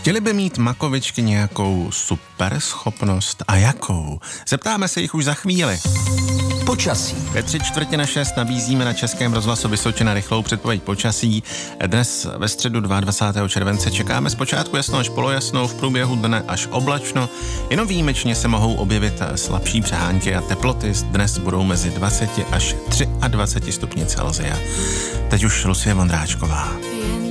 Chtěli by mít makovičky nějakou super schopnost a jakou? Zeptáme se jich už za chvíli. Počasí. Ve 5:45 nabízíme na Českém rozhlasu Vysočina rychlou předpověď počasí. Dnes ve středu 22. července čekáme zpočátku jasno až polojasno, v průběhu dne až oblačno. Jenom výjimečně se mohou objevit slabší přehánky a teploty dnes budou mezi 20 až 23 stupni Celsia. Teď už Lucie Vondráčková.